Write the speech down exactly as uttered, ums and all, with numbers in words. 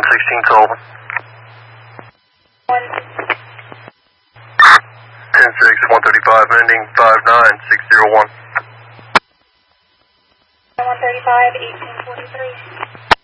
sixteen Sullivan. One. ten six, one thirty-five, ending five nine six zero one. one thirty-five, eighteen forty-three.